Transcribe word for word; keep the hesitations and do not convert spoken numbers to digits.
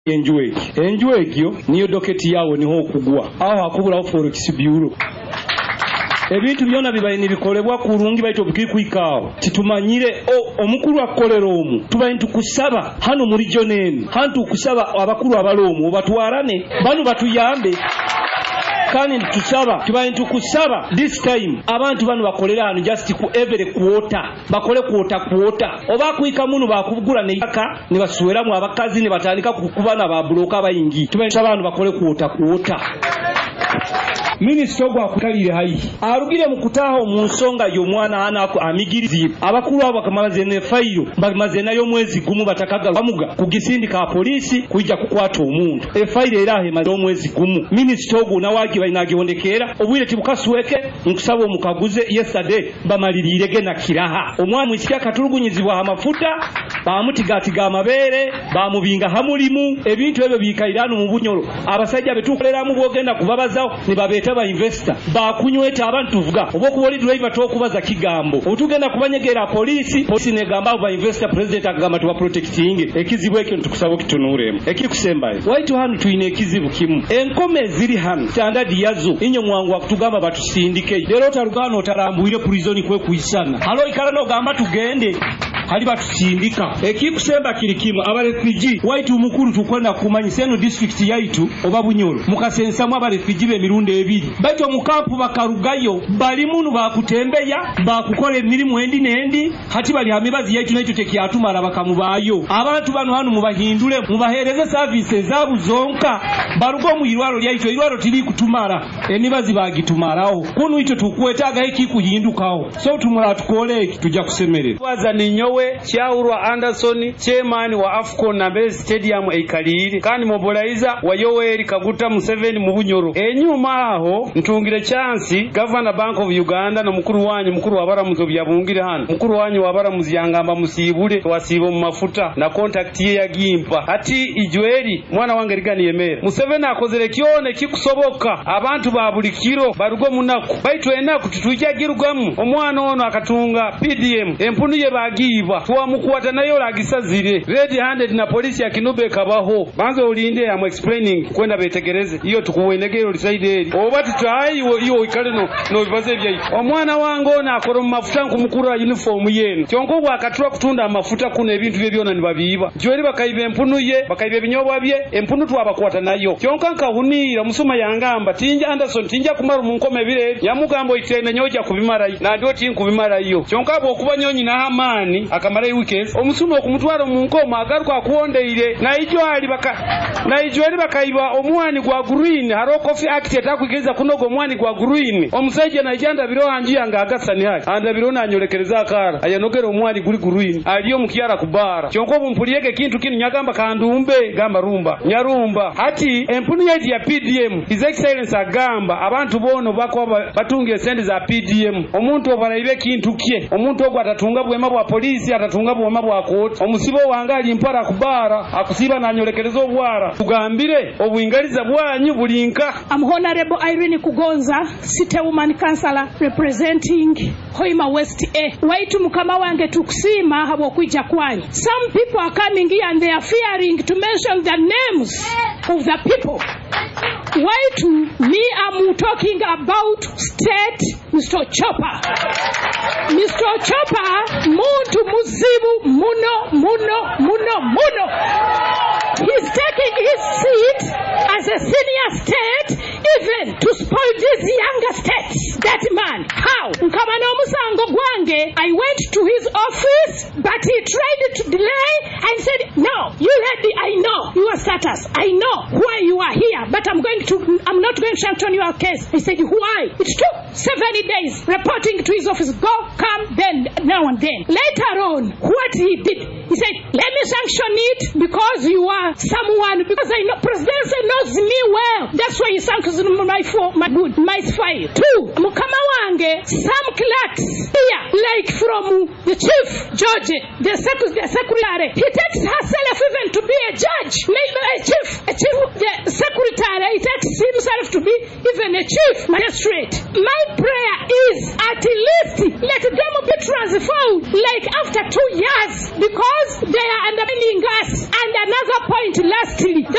enjuwe enjuwe egyo niyo doketi yawo niho okugwa aho akubulawo forex bureau ebintu byona bibaye nibikolebwa kurungi baito bukikwikaawo titumanyire omukuru akolera omu tubaye ntukusaba hano muri joneni hantu kusaba abakuru abalomu batwarane banu batuyambe kandi tusaba tubaye ntukusaba this time abantu banu bakolera hano just ku every quarter bakole quarter quarter oba kuika munu bakugura ne yaka ne basuwera mu abakazi ne batandika kukubana ba bloka abayingi tubaye abantu bakole quarter quarter. Minisita ogwa kukalire hayi arugire mu kutaho mu nsonga yo mwana anako amigirizi abakuru abo bakamaze ne fayiro bamaze nayo mwezi gumu batakaga bamuga kugisindika polisi kujja kukwata omuntu e fayiro erahe mazo mwezi gumu. Minisita ogwo nawagi bayinagihondekera obwire tibukasuweke nkusaba omukaguze yesterday bamalirire na kiraha omwana mwisikia katulugunyizibwa amafuta bamutigatiga amabere bamubinga hamulimu ebintu ebyo bikairano mu bunyoro abasajja betukolera mu bogenda kubabazaho ne babeta ba investor bakunyweta abantu tuvuga obokuwoli driver tokubaza kigambo otugenda kubanyegera polisi polisi ne gamba ba investor president agamba tuba protecting ekizibu ekyo ntukusaba kitunuremu ekikusembaye waitu hanu tuine ekizibu kimu enkome ziri hanu standard yazo inyo mwangu akutugamba batusindike lero tarugano otarambuire prison kwe kuisana halo ikala no gamba tugende hali batusindika ekikusemba kiri kimu aba refugee waitu mukuru tukwenda kumanyiseno district yaitu oba bunyoro mukasensa mu aba refugee be mirundi ebiri baito mukampu bakarugayo bali munu bakutembeya bakukola emirimu endi nendi hati bali amibazi yaitu naito tekiatumala bakamubayo abantu bano hanu mubahindule mubahereze services zabu zonka barugo mu irwaro lyaitu irwaro tili kutumala enibazi bagitumalaho kunu ito tukwetaga iki kuhindukaho so tumula tukole tujja kusemerera waza ninyowe Kyaurwa Anderson chairman wa Afcon Nambere Stadium eikalire kandi mobilizer wa Yoweri Kaguta Museveni mu Bunyoro enyuma aho ntungire chance Governor Bank of Uganda na mukuru wanyu mukuru wabaramuzo byabungire hano mukuru wanyu wabaramuzi yangamba musibule wasibo mu mafuta na contact ye yagimpa ati ijweri mwana wange rigani yemera Museveni akozere kione kikusoboka abantu babulikiro barugo munako baitwe enaku tutujagirugwamu omwana ono akatunga P D M empunu ye bagiba tuwamukwata nayo lagisazire red handed na polisi ya Kinube kabaho banze ulinde am explaining kwenda betegereze iyo tukuwenegero lisaideri oba tutayi iyo ikale no no bibaze byayi omwana wango na akoro mafuta nkumukuru wa uniform yenu kyonko bwa akatwa kutunda amafuta kuno ebintu bye byona nibabiba jweri bakayibe empunu ye bakayibe binyobwa bye empunu twabakwata nayo kyonka nkahunira musuma yangamba tinja Anderson tinja kumaru munkome bire yamugambo itene nyoja kubimara na ndio tin kubimara iyo kyonka bwo kubanyonyi na hamani akamara weekends omusuma okumutwara mu nkoma agaruka kuondeire na ijo ali baka na ijo ali bakayiba omwani gwa green haro coffee act atakwigeza kunogo omwani gwa green omusaije na ijanda biro anji anga agasani hali anda biro nanyolekereza akara ayanogera omwani guri green aliyo mukiara kubara kyonko bumpuliyeke kintu kini nyagamba kandumbe gamba rumba nyarumba hati empuni yaiti ya P D M his excellence agamba abantu bono bako batunge sente za P D M omuntu obalayibe kintu kye omuntu ogwa atatunga bwema bwa polisi atatunga bwema bwa court omusibo wangali mpara kubara akusiba nanyolekereza obwara tugambire obwingaliza bwanyu bulinka. I'm Honorable Irene Kugonza, City Woman Councillor representing Hoima West A. Waitu mukama wange tukusima habo kuija kwanyu. Some people are coming here and they are fearing to mention the names of the people. Waitu, me I'm talking about State Mister Chopper. Mister Chopper, muntu muzibu muno muno muno muno. He's taking his seat as a senior state even to spoil these younger states. That man, how? Nkamano musango gwange, I went to his office, but he tried to delay and said, no, you lady, I know your status. I know why you are here, but I'm going to, I'm not going to sanction your case. He said, why? It took seventy days reporting to his office. Go, come, then, now and then. Later on, what he did, he said, let me sanction it because you are someone, because I know, presidency knows me well. That's why he sanctions my for my good, my file. Two, mukama wange, some clerks here, like from the chief judge, the secretary, the secretary, he takes herself even to be a judge. Maybe a chief, a chief, the secretary, he takes himself to be even a chief magistrate. My prayer is, at